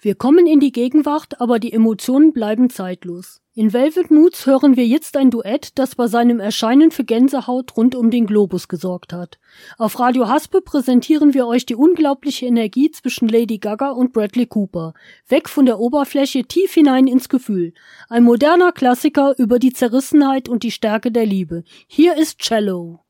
Wir kommen in die Gegenwart, aber die Emotionen bleiben zeitlos. In Velvet Moods hören wir jetzt ein Duett, das bei seinem Erscheinen für Gänsehaut rund um den Globus gesorgt hat. Auf Radio Haspe präsentieren wir euch die unglaubliche Energie zwischen Lady Gaga und Bradley Cooper. Weg von der Oberfläche, tief hinein ins Gefühl. Ein moderner Klassiker über die Zerrissenheit und die Stärke der Liebe. Hier ist Cello.